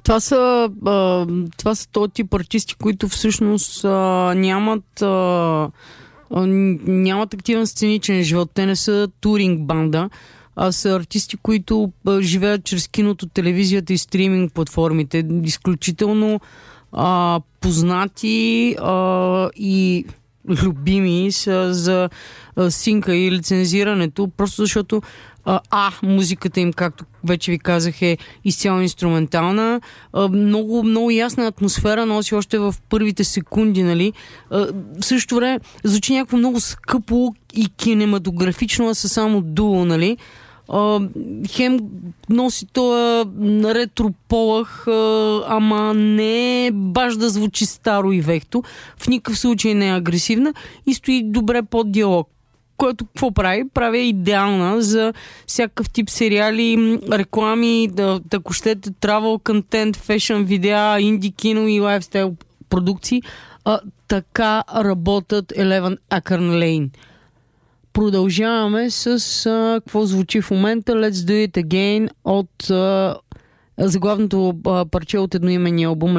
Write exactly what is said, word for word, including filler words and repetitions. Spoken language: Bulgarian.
Това са, а, това са този тип артисти, които всъщност а, нямат, а, а, нямат активен сценичен живот. Те не са туринг банда, а са артисти, които а, живеят чрез киното, телевизията и стриминг платформите. Изключително а, познати а, и любими са за а, синка и лицензирането, просто защото а, а, музиката им, както вече ви казах, е изцяло инструментална. А, много, много ясна атмосфера носи още в първите секунди, нали? А, в същото време звучи някакво много скъпо и кинематографично, а са само дуо, нали? Uh, хем носи този ретро полъх, uh, ама не е баш да звучи старо и вехто. В никакъв случай не е агресивна и стои добре под диалог. Което какво прави? Прави идеална за всякакъв тип сериали, реклами, да, ако щете, travel контент, фешън видеа, инди кино и лайфстайл продукции. Uh, така работят Eleven Acre Lane. Продължаваме с а, какво звучи в момента Let's Do It Again от а, заглавното а, парче от едноименния албум